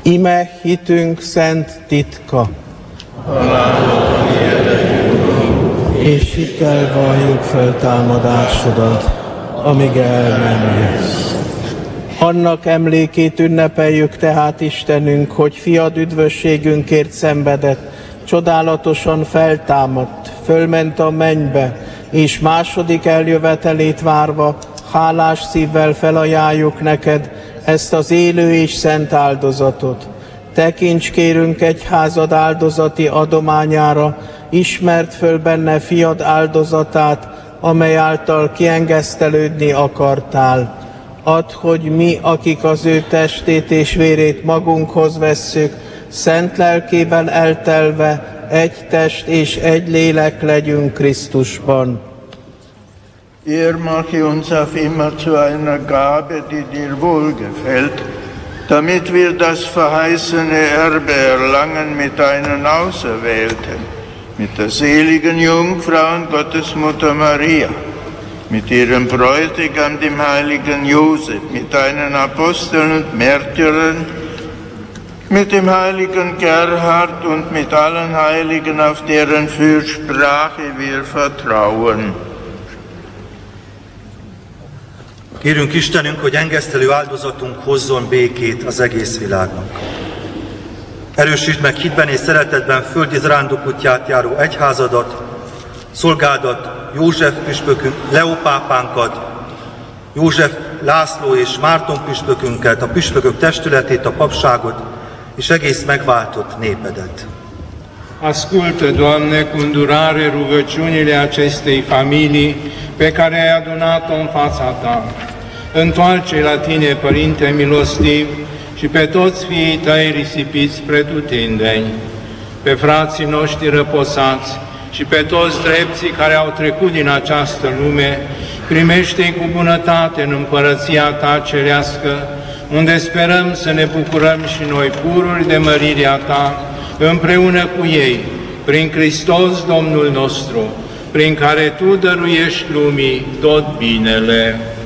Ime hitünk szent titka. És hittel valljuk feltámadásodat, amíg el nem jössz. Annak emlékét ünnepeljük tehát, Istenünk, hogy fiad üdvösségünkért szenvedett, csodálatosan feltámadt, fölment a mennybe, és második eljövetelét várva, hálás szívvel felajánljuk neked ezt az élő és szent áldozatot. Tekints kérünk egyházad áldozati adományára, ismerd föl benne fiad áldozatát, amely által kiengesztelődni akartál. Add, hogy mi, akik az ő testét és vérét magunkhoz vesszük, szent lelkével eltelve egy test és egy lélek legyünk Krisztusban. Er mache uns auf immer zu einer Gabe, die dir wohlgefällt, damit wir das verheißene Erbe erlangen mit deinen Auserwählten, mit der seligen Jungfrau und Gottesmutter Maria, mit ihrem Bräutigam, dem heiligen Josef, mit deinen Aposteln und Märtyrern, mit dem heiligen Gerhard und mit allen Heiligen, auf deren Fürsprache wir vertrauen. Kérünk Istenünk, hogy engesztelő áldozatunk hozzon békét az egész világnak. Erősítsd meg hitben és szeretetben földi zarándokútját járó egyházadat, szolgádat, József püspökünk, Leó pápánkat, József László és Márton püspökünket, a püspökök testületét, a papságot és egész megváltott népedet. Ascultă, Doamne, cu îndurare rugăciunile acestei familii pe care ai adunat-o în fața Ta. Întoarce la Tine, Părinte milostiv, și pe toți fiii Tăi risipiți pretutindeni, pe frații noștri răposați și pe toți drepții care au trecut din această lume, primește-i cu bunătate în împărăția Ta cerească, unde sperăm să ne bucurăm și noi pururi de mărirea Ta, împreună cu ei, prin Hristos Domnul nostru, prin care Tu dăruiești lumii tot binele.